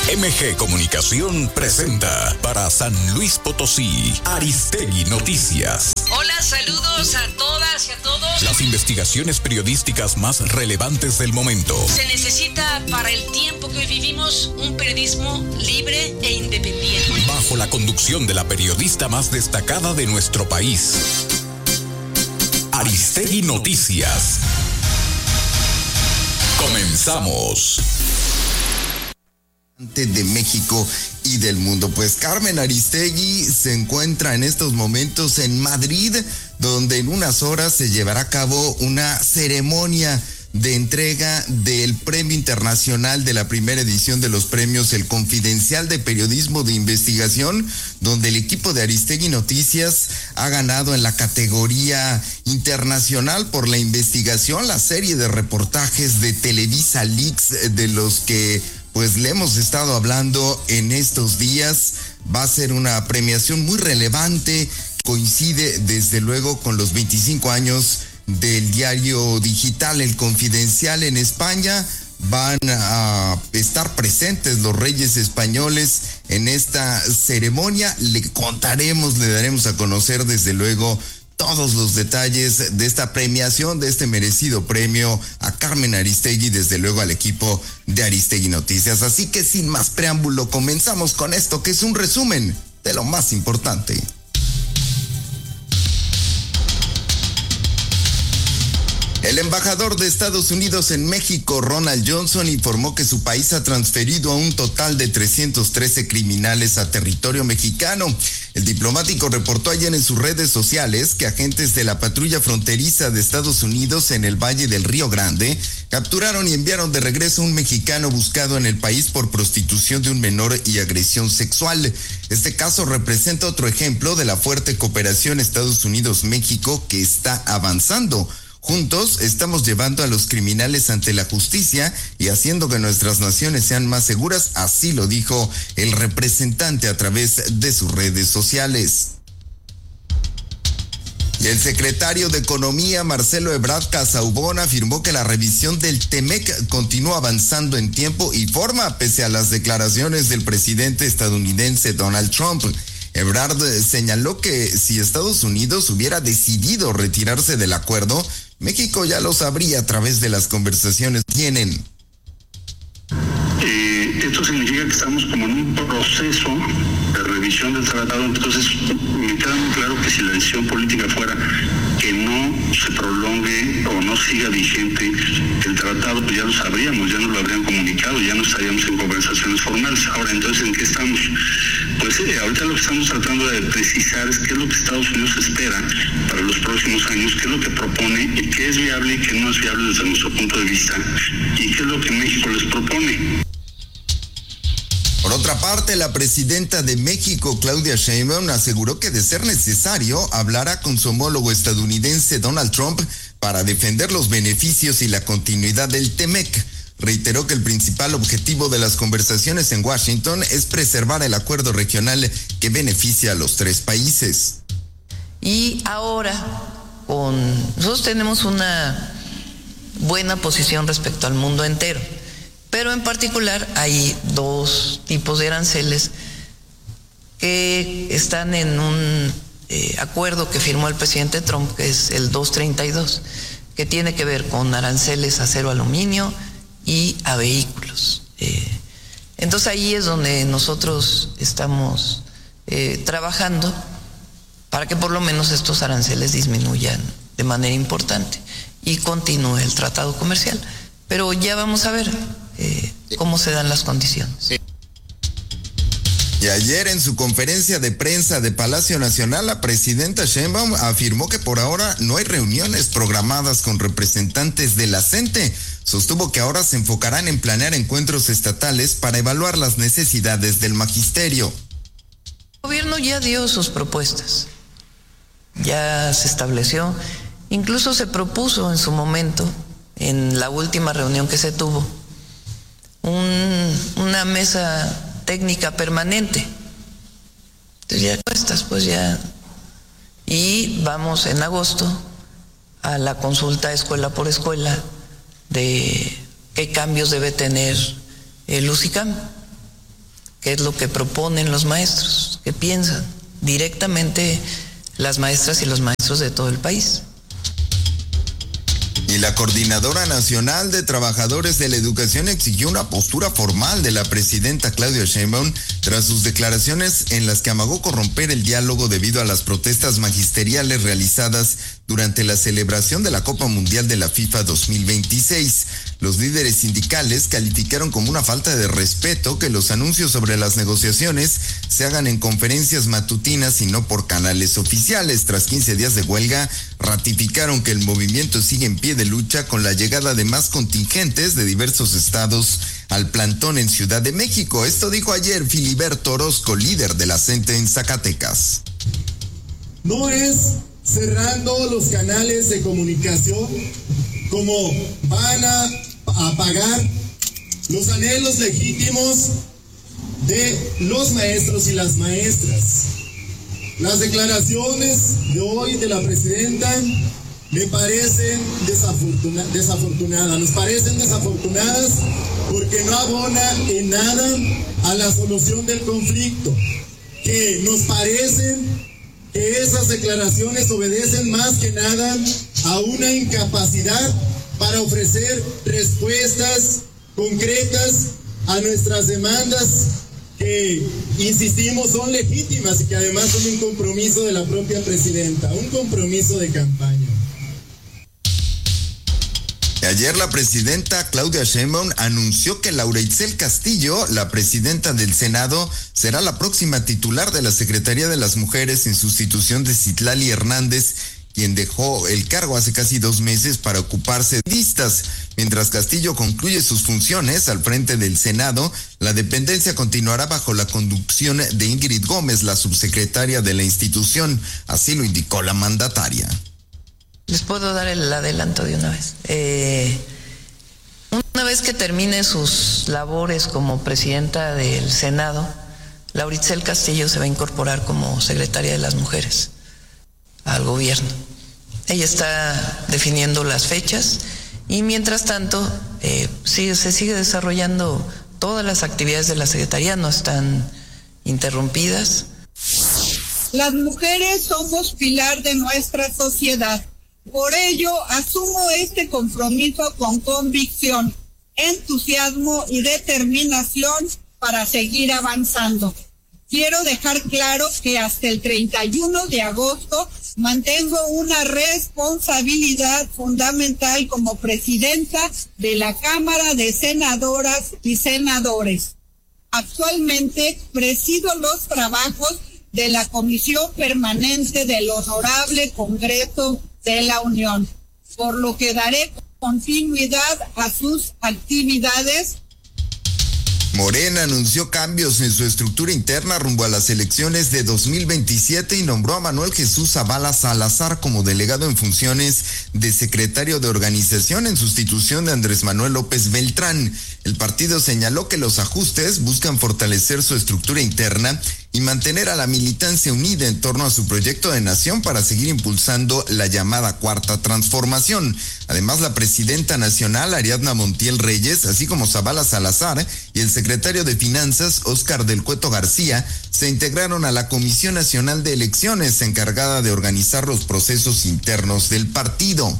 MG Comunicación presenta para San Luis Potosí, Aristegui Noticias. Hola, saludos a todas y a todos. Las investigaciones periodísticas más relevantes del momento. Se necesita para el tiempo que hoy vivimos un periodismo libre e independiente. Bajo la conducción de la periodista más destacada de nuestro país. Aristegui Noticias. Comenzamos. De México y del mundo. Pues Carmen Aristegui se encuentra en estos momentos en Madrid, donde en unas horas se llevará a cabo una ceremonia de entrega del Premio Internacional de la primera edición de los premios El Confidencial de Periodismo de Investigación, donde el equipo de Aristegui Noticias ha ganado en la categoría internacional por la investigación, la serie de reportajes de Televisa Leaks, de los que pues le hemos estado hablando en estos días. Va a ser una premiación muy relevante, coincide desde luego con los 25 años del diario digital El Confidencial en España. Van a estar presentes los reyes españoles en esta ceremonia. Le contaremos, le daremos a conocer desde luego todos los detalles de esta premiación, de este merecido premio a Carmen Aristegui, desde luego al equipo de Aristegui Noticias. Así que sin más preámbulo, comenzamos con esto que es un resumen de lo más importante. El embajador de Estados Unidos en México, Ronald Johnson, informó que su país ha transferido a un total de 313 criminales a territorio mexicano. El diplomático reportó ayer en sus redes sociales que agentes de la patrulla fronteriza de Estados Unidos en el Valle del Río Grande capturaron y enviaron de regreso a un mexicano buscado en el país por prostitución de un menor y agresión sexual. Este caso representa otro ejemplo de la fuerte cooperación Estados Unidos-México que está avanzando. Juntos estamos llevando a los criminales ante la justicia y haciendo que nuestras naciones sean más seguras, así lo dijo el representante a través de sus redes sociales. Y el secretario de Economía, Marcelo Ebrard Casaubon, afirmó que la revisión del TEMEC continúa avanzando en tiempo y forma pese a las declaraciones del presidente estadounidense Donald Trump. Ebrard señaló que si Estados Unidos hubiera decidido retirarse del acuerdo, México ya lo sabría a través de las conversaciones que tienen. Esto significa que estamos como en un proceso de revisión del tratado, entonces me queda muy claro que si la decisión política fuera que no se prolongue o no siga vigente el tratado, pues ya lo sabríamos, ya nos lo habrían comunicado, ya no estaríamos en conversaciones formales. Ahora, entonces, ¿en qué estamos? Pues ahorita lo que estamos tratando de precisar es qué es lo que Estados Unidos espera para los próximos años, qué es lo que propone y qué es viable y qué no es viable desde nuestro punto de vista y qué es lo que México les propone. Por otra parte, la presidenta de México, Claudia Sheinbaum, aseguró que de ser necesario hablará con su homólogo estadounidense Donald Trump para defender los beneficios y la continuidad del TEMEC. Reiteró que el principal objetivo de las conversaciones en Washington es preservar el acuerdo regional que beneficia a los tres países. Y ahora, nosotros tenemos una buena posición respecto al mundo entero. Pero en particular hay dos tipos de aranceles que están en un acuerdo que firmó el presidente Trump, que es el 232, que tiene que ver con aranceles a acero, aluminio y a vehículos. Entonces ahí es donde nosotros estamos trabajando para que por lo menos estos aranceles disminuyan de manera importante y continúe el tratado comercial. Pero ya vamos a ver cómo se dan las condiciones. Y ayer en su conferencia de prensa de Palacio Nacional, la presidenta Sheinbaum afirmó que por ahora no hay reuniones programadas con representantes de la CENTE. Sostuvo que ahora se enfocarán en planear encuentros estatales para evaluar las necesidades del magisterio. El gobierno ya dio sus propuestas, ya se estableció, incluso se propuso en su momento, en la última reunión que se tuvo, una mesa técnica permanente. Entonces ya puestas, pues ya. Y vamos en agosto a la consulta escuela por escuela de qué cambios debe tener el UCICAM. qué es lo que proponen los maestros, qué piensan directamente las maestras y los maestros de todo el país. Y la Coordinadora Nacional de Trabajadores de la Educación exigió una postura formal de la presidenta Claudia Sheinbaum tras sus declaraciones en las que amagó corromper el diálogo debido a las protestas magisteriales realizadas durante la celebración de la Copa Mundial de la FIFA 2026. Los líderes sindicales calificaron como una falta de respeto que los anuncios sobre las negociaciones se hagan en conferencias matutinas y no por canales oficiales. Tras 15 días de huelga, ratificaron que el movimiento sigue en pie de lucha con la llegada de más contingentes de diversos estados al plantón en Ciudad de México. Esto dijo ayer Filiberto Orozco, líder de la CENTE en Zacatecas. No es cerrando los canales de comunicación como van a apagar los anhelos legítimos de los maestros y las maestras. Las declaraciones de hoy de la presidenta me parecen desafortunadas. Nos parecen desafortunadas porque no abona en nada a la solución del conflicto. Que nos parecen que esas declaraciones obedecen más que nada a una incapacidad para ofrecer respuestas concretas a nuestras demandas que, insistimos, son legítimas y que además son un compromiso de la propia presidenta, un compromiso de campaña. Ayer la presidenta Claudia Sheinbaum anunció que Laura Itzel Castillo, la presidenta del Senado, será la próxima titular de la Secretaría de las Mujeres en sustitución de Citlali Hernández, quien dejó el cargo hace casi 2 meses para ocuparse de listas. Mientras Castillo concluye sus funciones al frente del Senado, la dependencia continuará bajo la conducción de Ingrid Gómez, la subsecretaria de la institución. Así lo indicó la mandataria. Les puedo dar el adelanto de una vez. Una vez que termine sus labores como presidenta del Senado, Laura Itzel Castillo se va a incorporar como secretaria de las Mujeres al gobierno. Ella está definiendo las fechas y mientras tanto se sigue desarrollando todas las actividades de la Secretaría, no están interrumpidas. Las mujeres somos pilar de nuestra sociedad. Por ello, asumo este compromiso con convicción, entusiasmo y determinación para seguir avanzando. Quiero dejar claro que hasta el 31 de agosto mantengo una responsabilidad fundamental como presidenta de la Cámara de Senadoras y Senadores. Actualmente presido los trabajos de la Comisión Permanente del Honorable Congreso de la Unión, por lo que daré continuidad a sus actividades. Morena anunció cambios en su estructura interna rumbo a las elecciones de 2027 y nombró a Manuel Jesús Zavala Salazar como delegado en funciones de secretario de organización en sustitución de Andrés Manuel López Beltrán. El partido señaló que los ajustes buscan fortalecer su estructura interna y mantener a la militancia unida en torno a su proyecto de nación para seguir impulsando la llamada Cuarta Transformación. Además, la presidenta nacional, Ariadna Montiel Reyes, así como Zavala Salazar y el secretario de Finanzas, Óscar del Cueto García, se integraron a la Comisión Nacional de Elecciones, encargada de organizar los procesos internos del partido.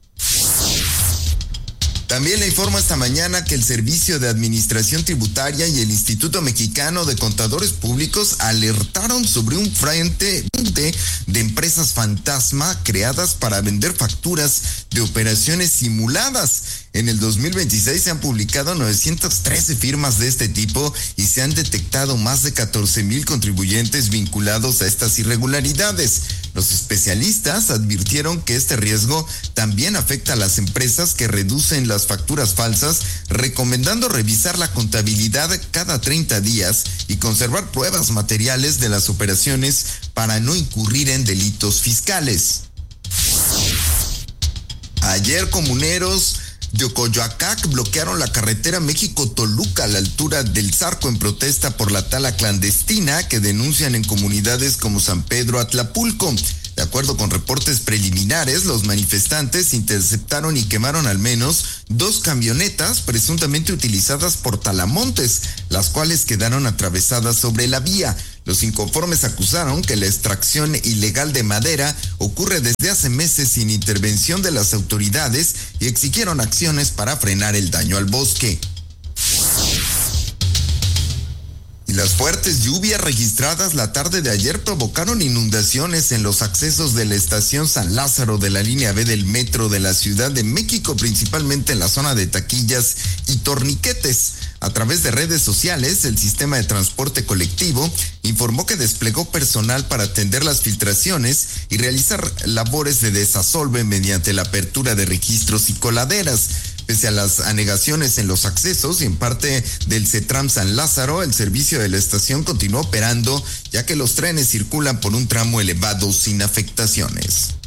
También le informo esta mañana que el Servicio de Administración Tributaria y el Instituto Mexicano de Contadores Públicos alertaron sobre un frente de empresas fantasma creadas para vender facturas de operaciones simuladas. En el 2026 se han publicado 913 firmas de este tipo y se han detectado más de 14,000 contribuyentes vinculados a estas irregularidades. Los especialistas advirtieron que este riesgo también afecta a las empresas que reducen las facturas falsas, recomendando revisar la contabilidad cada 30 días y conservar pruebas materiales de las operaciones para no incurrir en delitos fiscales. Ayer, comuneros de Ocoyoacac bloquearon la carretera México-Toluca a la altura del Zarco en protesta por la tala clandestina que denuncian en comunidades como San Pedro Atlapulco. De acuerdo con reportes preliminares, los manifestantes interceptaron y quemaron al menos 2 camionetas presuntamente utilizadas por talamontes, las cuales quedaron atravesadas sobre la vía. Los inconformes acusaron que la extracción ilegal de madera ocurre desde hace meses sin intervención de las autoridades y exigieron acciones para frenar el daño al bosque. Y las fuertes lluvias registradas la tarde de ayer provocaron inundaciones en los accesos de la estación San Lázaro de la línea B del metro de la Ciudad de México, principalmente en la zona de taquillas y torniquetes. A través de redes sociales, el sistema de transporte colectivo informó que desplegó personal para atender las filtraciones y realizar labores de desasolve mediante la apertura de registros y coladeras. Pese a las anegaciones en los accesos y en parte del CETRAM San Lázaro, el servicio de la estación continuó operando, ya que los trenes circulan por un tramo elevado sin afectaciones.